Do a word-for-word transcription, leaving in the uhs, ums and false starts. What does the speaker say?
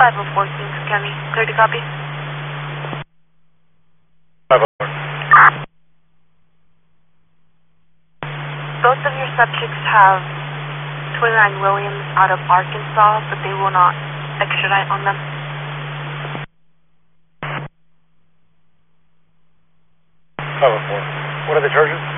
five oh four Kings County, clear to copy. five oh four. Both of your subjects have twenty-nine Williams out of Arkansas, but they will not extradite on them. five oh four. What are the charges?